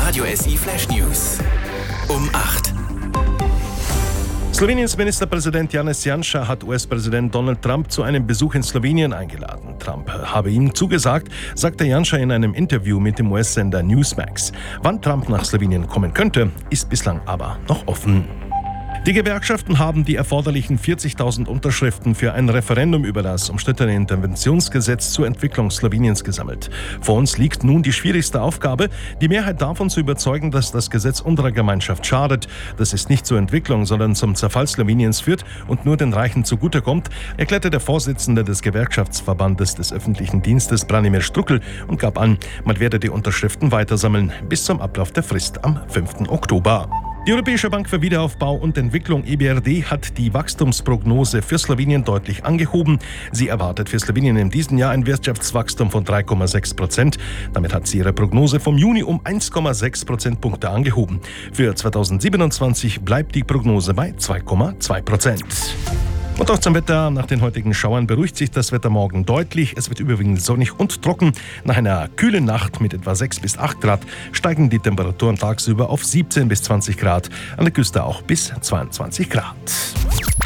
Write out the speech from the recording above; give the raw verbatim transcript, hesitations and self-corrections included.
Radio S I Flash News. Um acht. Sloweniens Ministerpräsident Janez Janša hat U S-Präsident Donald Trump zu einem Besuch in Slowenien eingeladen. Trump habe ihm zugesagt, sagte Janša in einem Interview mit dem U S-Sender Newsmax. Wann Trump nach Slowenien kommen könnte, ist bislang aber noch offen. Die Gewerkschaften haben die erforderlichen vierzigtausend Unterschriften für ein Referendum über das umstrittene Interventionsgesetz zur Entwicklung Sloweniens gesammelt. Vor uns liegt nun die schwierigste Aufgabe, die Mehrheit davon zu überzeugen, dass das Gesetz unserer Gemeinschaft schadet, dass es nicht zur Entwicklung, sondern zum Zerfall Sloweniens führt und nur den Reichen zugutekommt, erklärte der Vorsitzende des Gewerkschaftsverbandes des öffentlichen Dienstes, Branimir Štrukelj, und gab an, man werde die Unterschriften weitersammeln bis zum Ablauf der Frist am fünften Oktober. Die Europäische Bank für Wiederaufbau und Entwicklung E B R D hat die Wachstumsprognose für Slowenien deutlich angehoben. Sie erwartet für Slowenien in diesem Jahr ein Wirtschaftswachstum von drei Komma sechs Prozent. Damit hat sie ihre Prognose vom Juni um eins Komma sechs Prozentpunkte angehoben. Für zweitausendsiebenundzwanzig bleibt die Prognose bei zwei Komma zwei Prozent. Und auch zum Wetter. Nach den heutigen Schauern beruhigt sich das Wetter morgen deutlich. Es wird überwiegend sonnig und trocken. Nach einer kühlen Nacht mit etwa sechs bis acht Grad steigen die Temperaturen tagsüber auf siebzehn bis zwanzig Grad. An der Küste auch bis zweiundzwanzig Grad.